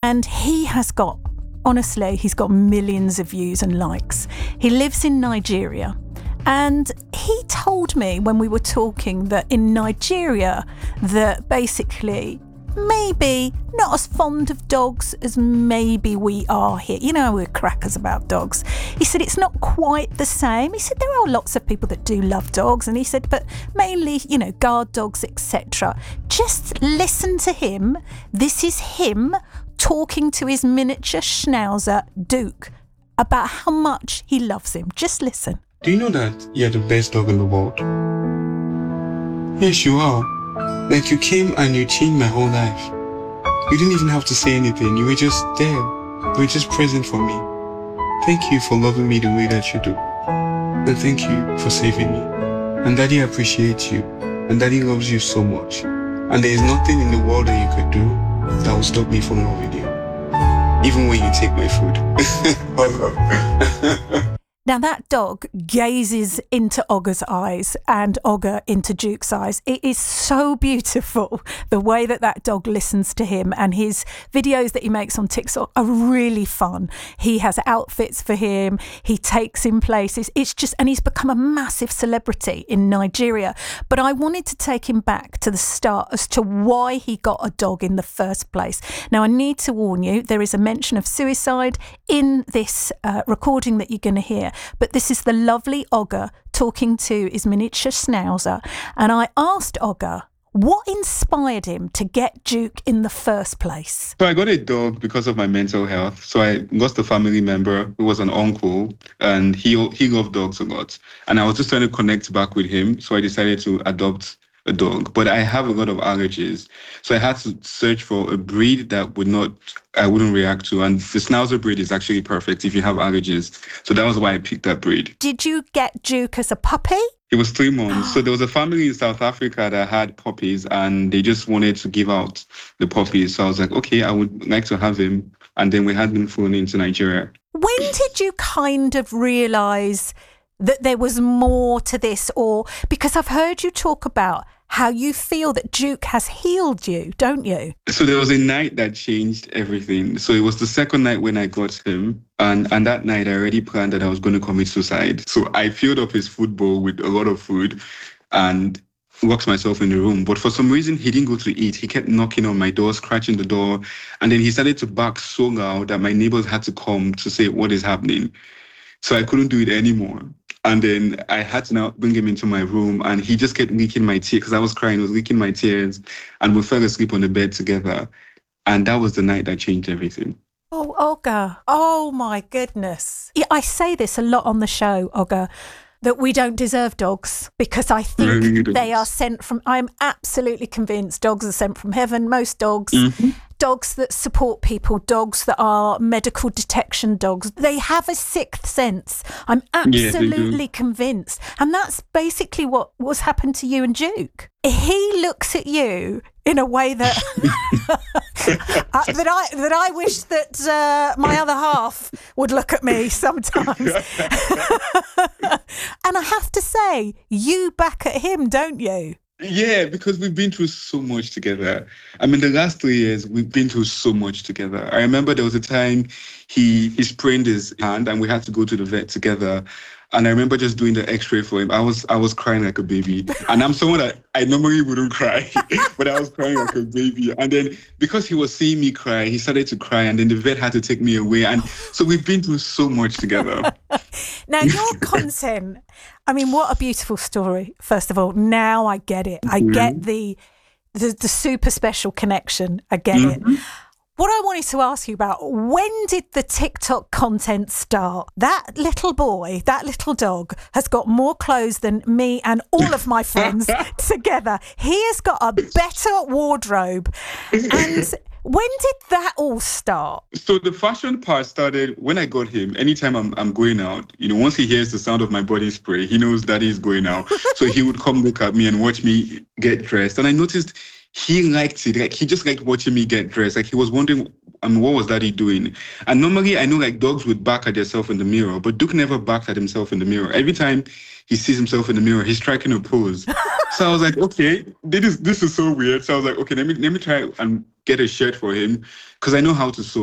And he's got millions of views and likes. He lives in Nigeria. And he told me when we were talking that in Nigeria, that basically maybe not as fond of dogs as maybe we are here. You know, we're crackers about dogs. He said it's not quite the same. He said there are lots of people that do love dogs. And he said, but mainly, you know, guard dogs, etc. Just listen to him. This is him talking to his miniature schnauzer, Duke, about how much he loves him. Just listen. Do you know that you're the best dog in the world? Yes, you are. Like, you came and you changed my whole life. You didn't even have to say anything. You were just there. You were just present for me. Thank you for loving me the way that you do. And thank you for saving me. And Daddy appreciates you. And Daddy loves you so much. And there is nothing in the world that you could do that will stop me from loving you. Even when you take my food. Now that dog gazes into Ogre's eyes and Ogre into Duke's eyes. It is so beautiful, the way that dog listens to him, and his videos that he makes on TikTok are really fun. He has outfits for him. He takes him places. And he's become a massive celebrity in Nigeria. But I wanted to take him back to the start as to why he got a dog in the first place. Now, I need to warn you, there is a mention of suicide in this recording that you're going to hear. But this is the lovely Ogre talking to his miniature schnauzer. And I asked Ogre, what inspired him to get Duke in the first place? So I got a dog because of my mental health. So I lost a family member who was an uncle, and he loved dogs a lot. And I was just trying to connect back with him. So I decided to adopt a dog. But I have a lot of allergies. So I had to search for a breed that I wouldn't react to. And the Schnauzer breed is actually perfect if you have allergies. So that was why I picked that breed. Did you get Duke as a puppy? It was 3 months. So there was a family in South Africa that had puppies, and they just wanted to give out the puppies. So I was like, okay, I would like to have him. And then we had him flown into Nigeria. When did you kind of realise that there was more to this? Or because I've heard you talk about how you feel that Duke has healed you, don't you? So there was a night that changed everything. So it was the second night when I got him. And that night I already planned that I was going to commit suicide. So I filled up his food bowl with a lot of food and locked myself in the room. But for some reason, he didn't go to eat. He kept knocking on my door, scratching the door. And then he started to bark so loud that my neighbors had to come to say, what is happening? So I couldn't do it anymore. And then I had to now bring him into my room, and he just kept leaking my tears because I was crying. He was leaking my tears, and we fell asleep on the bed together. And that was the night that changed everything. Oh, Ogre. Oh, my goodness. Yeah, I say this a lot on the show, Ogre, that we don't deserve dogs because I think they are sent from... I'm absolutely convinced dogs are sent from heaven. Most dogs... Mm-hmm. Dogs that support people, dogs that are medical detection dogs, they have a sixth sense. I'm absolutely convinced. And that's basically what was happened to you and Duke. He looks at you in a way that that I wish that my other half would look at me sometimes. And I have to say, you back at him, don't you? Yeah, because we've been through so much together. I mean, the last 3 years, we've been through so much together. I remember there was a time he sprained his hand and we had to go to the vet together. And I remember just doing the x-ray for him. I was crying like a baby. And I'm someone that I normally wouldn't cry, but I was crying like a baby. And then because he was seeing me cry, he started to cry. And then the vet had to take me away. And so we've been through so much together. Now, your content, I mean, what a beautiful story, first of all. Now I get it. I get the super special connection. I get it. What I wanted to ask you about, when did the TikTok content start? That little boy, that little dog, has got more clothes than me and all of my friends together. He has got a better wardrobe. And when did that all start? So the fashion part started when I got him. Anytime I'm going out, once he hears the sound of my body spray, he knows Daddy is going out. So he would come look at me and watch me get dressed. And I noticed he liked it. Like, he just liked watching me get dressed. Like, he was wondering, what was Daddy doing? And normally, I know, like, dogs would bark at themselves in the mirror, but Duke never barked at himself in the mirror. Every time he sees himself in the mirror, he's striking a pose. So I was like, okay, this is so weird. So I was like, okay, let me try and get a shirt for him because I know how to sew.